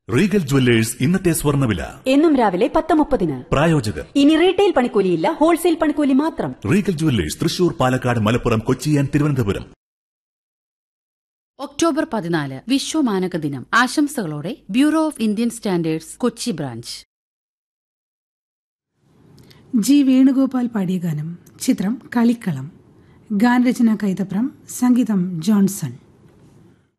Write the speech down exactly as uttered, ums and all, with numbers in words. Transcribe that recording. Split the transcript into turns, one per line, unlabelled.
Regal jewellers ഇന്നത്തെ സ്വർണ്ണവില
എന്നും രാവിലെ പത്ത് മുപ്പതിന്.
പ്രായോജകർ
ഇനി റീറ്റെയിൽ പണിക്കൂലിയില്ല, ഹോൾസെയിൽ പണിക്കൂലി മാത്രം.
Regal jewellers Thrissur, Palakkad, Malappuram, Kochi and Thiruvananthapuram.
October പതിനാല് വിശ്വമാനക ദിനം. ആശംസകളോടെ bureau of Indian standards, Kochi branch.
G Venugopal പാടിയ ഗാനം. ചിത്രം കളിക്കളം. ഗാനരചന കൈതപ്രം, സംഗീതം ജോൺസൺ.